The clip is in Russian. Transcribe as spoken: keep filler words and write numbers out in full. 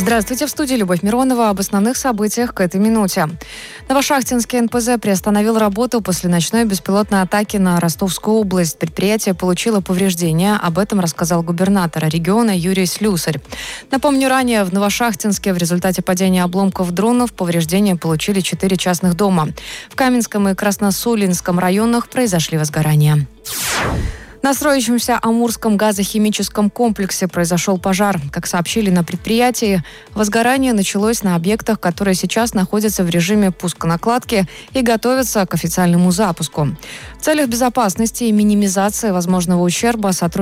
Здравствуйте, в студии Любовь Миронова. Об основных событиях к этой минуте. Новошахтинский эн пэ зэ приостановил работу после ночной беспилотной атаки на Ростовскую область. Предприятие получило повреждения. Об этом рассказал губернатор региона Юрий Слюсарь. Напомню, ранее в Новошахтинске в результате падения обломков дронов повреждения получили четыре частных дома. В Каменском и Красносулинском районах произошли возгорания. На строящемся Амурском газохимическом комплексе произошел пожар. Как сообщили на предприятии, возгорание началось на объектах, которые сейчас находятся в режиме пусконакладки и готовятся к официальному запуску. В целях безопасности и минимизации возможного ущерба сотрудники